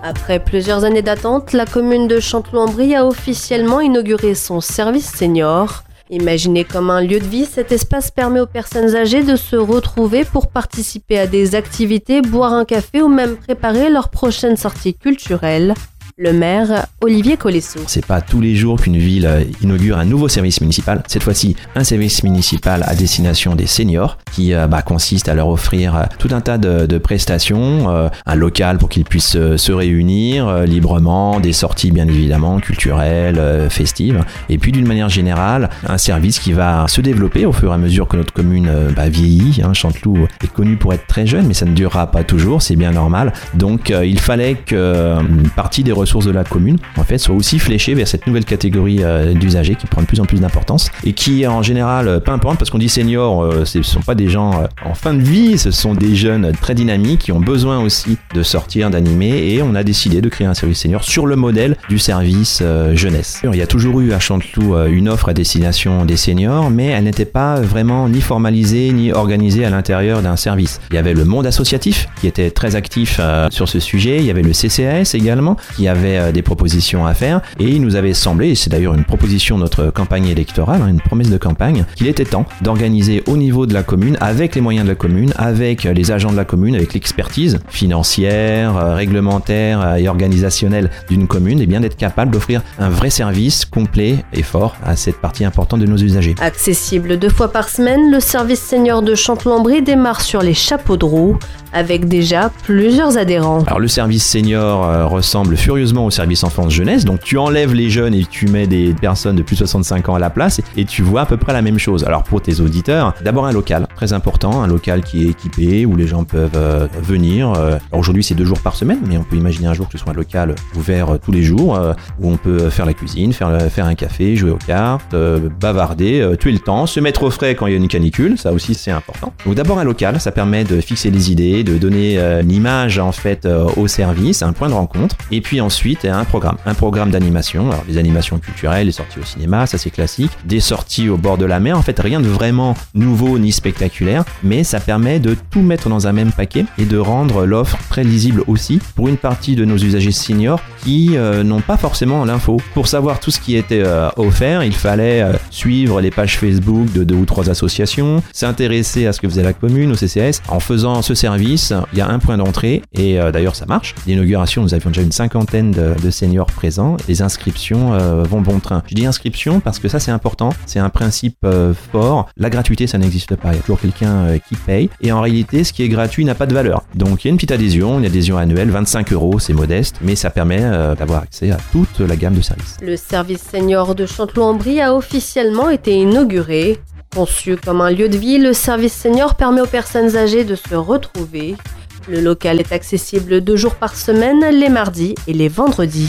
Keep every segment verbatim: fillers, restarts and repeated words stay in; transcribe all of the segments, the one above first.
Après plusieurs années d'attente, la commune de Chanteloup-en-Brie a officiellement inauguré son service senior. Imaginé comme un lieu de vie, cet espace permet aux personnes âgées de se retrouver pour participer à des activités, boire un café ou même préparer leur prochaine sortie culturelle. Le maire, Olivier Collesso. C'est pas tous les jours qu'une ville inaugure un nouveau service municipal. Cette fois-ci, un service municipal à destination des seniors qui euh, bah, consiste à leur offrir euh, tout un tas de, de prestations, euh, un local pour qu'ils puissent euh, se réunir euh, librement, des sorties bien évidemment culturelles, euh, festives, et puis d'une manière générale, un service qui va se développer au fur et à mesure que notre commune euh, bah, vieillit. Hein. Chanteloup est connu pour être très jeune, mais ça ne durera pas toujours, c'est bien normal. Donc euh, il fallait qu'une euh, partie des ressources de la commune en fait soit aussi fléchée vers cette nouvelle catégorie euh, d'usagers qui prend de plus en plus d'importance et qui est en général euh, peu importante parce qu'on dit seniors, euh, ce ne sont pas des gens euh, en fin de vie, ce sont des jeunes très dynamiques qui ont besoin aussi de sortir, d'animer, et on a décidé de créer un service senior sur le modèle du service euh, jeunesse. Il y a toujours eu à Chanteloup euh, une offre à destination des seniors, mais elle n'était pas vraiment ni formalisée ni organisée à l'intérieur d'un service. Il y avait le monde associatif qui était très actif euh, sur ce sujet, il y avait le C C A S également qui avait des propositions à faire, et il nous avait semblé, et c'est d'ailleurs une proposition de notre campagne électorale, une promesse de campagne, qu'il était temps d'organiser au niveau de la commune, avec les moyens de la commune, avec les agents de la commune, avec l'expertise financière, réglementaire et organisationnelle d'une commune, et bien d'être capable d'offrir un vrai service complet et fort à cette partie importante de nos usagers. Accessible deux fois par semaine, le service senior de Chanteloup-en-Brie démarre sur les chapeaux de roue, avec déjà plusieurs adhérents. Alors le service senior euh, ressemble furieusement au service enfance-jeunesse, donc tu enlèves les jeunes et tu mets des personnes de plus de soixante-cinq ans à la place et, et tu vois à peu près la même chose. Alors pour tes auditeurs, d'abord un local, très important, un local qui est équipé, où les gens peuvent euh, venir. Euh, alors aujourd'hui c'est deux jours par semaine, mais on peut imaginer un jour que ce soit un local ouvert euh, tous les jours, euh, où on peut faire la cuisine, faire, le, faire un café, jouer aux cartes, euh, bavarder, euh, tuer le temps, se mettre au frais quand il y a une canicule, ça aussi c'est important. Donc d'abord un local, ça permet de fixer les idées, de donner euh, une image en fait euh, au service, un point de rencontre, et puis ensuite un programme, un programme d'animation. Alors les animations culturelles, les sorties au cinéma, ça c'est classique, des sorties au bord de la mer, en fait rien de vraiment nouveau ni spectaculaire, mais ça permet de tout mettre dans un même paquet et de rendre l'offre très lisible aussi pour une partie de nos usagers seniors qui euh, n'ont pas forcément l'info. Pour savoir tout ce qui était euh, offert, il fallait euh, suivre les pages Facebook de deux ou trois associations, s'intéresser à ce que faisait la commune, au C C A S. En faisant ce service, il y a un point d'entrée, et euh, d'ailleurs ça marche. L'inauguration, nous avions déjà une cinquantaine de, de seniors présents. Les inscriptions euh, vont bon train. Je dis inscription parce que ça c'est important, c'est un principe euh, fort. La gratuité ça n'existe pas, il y a toujours quelqu'un euh, qui paye, et en réalité ce qui est gratuit n'a pas de valeur. Donc il y a une petite adhésion, une adhésion annuelle, vingt-cinq euros, c'est modeste, mais ça permet euh, d'avoir accès à toute la gamme de services. Le service senior de Chanteloup-en-Brie a officiellement été inauguré. Conçu comme un lieu de vie, le service senior permet aux personnes âgées de se retrouver. Le local est accessible deux jours par semaine, les mardis et les vendredis.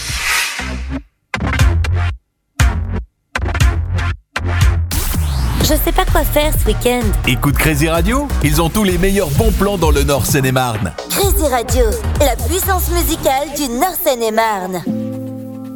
Je sais pas quoi faire ce week-end. Écoute Crazy Radio, ils ont tous les meilleurs bons plans dans le Nord Seine-et-Marne. Crazy Radio, la puissance musicale du Nord Seine-et-Marne.